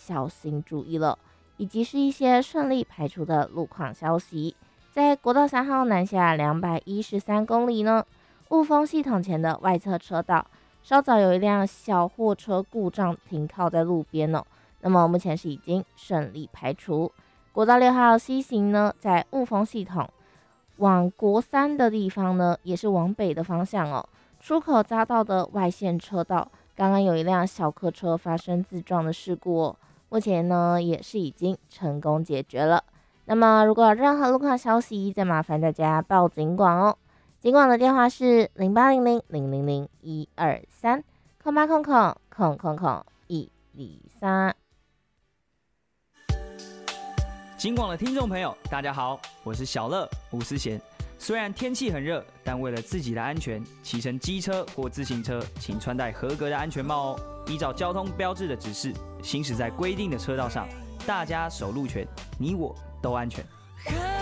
小心注意了。以及是一些顺利排除的路况消息。在国道3号南下213公里呢，雾峰系统前的外侧车道，稍早有一辆小货车故障停靠在路边哦。那么目前是已经顺利排除。国道6号西行呢，在雾峰系统往国三的地方呢，也是往北的方向哦。出口匝道的外线车道，刚刚有一辆小客车发生自撞的事故哦。目前呢也是已经成功解决了。那么如果有任何路况消息，再麻烦大家报警管哦。警管的电话是08000001230800000123。 警广的听众朋友，大家好，我是小乐吴思贤。虽然天气很热，但为了自己的安全，骑乘机车或自行车，请穿戴合格的安全帽哦。依照交通标志的指示，行驶在规定的车道上，大家守路权，你我都安全。